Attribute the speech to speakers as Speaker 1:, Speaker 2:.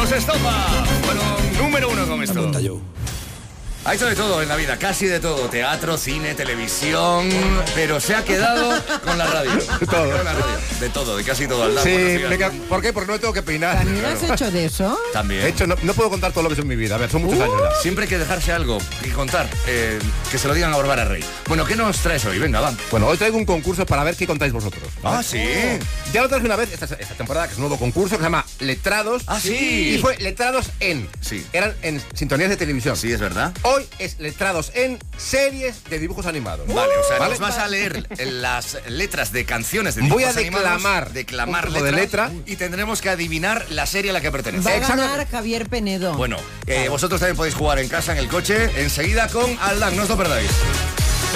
Speaker 1: Carlos Estopa. Bueno, número 1 con esto. Ha hecho de todo en la vida, casi de todo. Teatro, cine, televisión. Pero se ha quedado con la radio.
Speaker 2: Todo.
Speaker 1: Con la radio. De todo, de casi todo. Aldán,
Speaker 2: Sí,
Speaker 1: buenos días.
Speaker 2: ¿por qué? Porque no me tengo que peinar.
Speaker 3: ¿También has hecho de eso?
Speaker 1: También.
Speaker 2: De hecho, no puedo contar todo lo que es en mi vida. A ver, son muchos años ya.
Speaker 1: Siempre hay que dejarse algo y contar. Que se lo digan a Bárbara Rey. Bueno, ¿qué nos traes hoy? Venga, va.
Speaker 2: Bueno, hoy traigo un concurso para ver qué contáis vosotros.
Speaker 1: Ah, sí.
Speaker 2: Ya lo traje una vez, esta temporada, que es un nuevo concurso que se llama Letrados.
Speaker 1: Ah, sí.
Speaker 2: Y fue Letrados en.
Speaker 1: Sí.
Speaker 2: Eran en sintonías de televisión.
Speaker 1: Sí, es verdad.
Speaker 2: Hoy es Letrados en series de dibujos animados.
Speaker 1: Vale, o sea,
Speaker 2: ¿Vale?
Speaker 1: nos vas a leer las letras de canciones de
Speaker 2: Voy
Speaker 1: dibujos
Speaker 2: a
Speaker 1: animados,
Speaker 2: declamar un trozo
Speaker 1: letras,
Speaker 2: de letra.
Speaker 1: y tendremos que adivinar la serie a la que pertenece.
Speaker 3: Va a
Speaker 2: Exactamente.
Speaker 3: ganar Javier Penedo.
Speaker 1: Bueno, vosotros también podéis jugar en casa, en el coche, enseguida con Aldán, no os lo perdáis.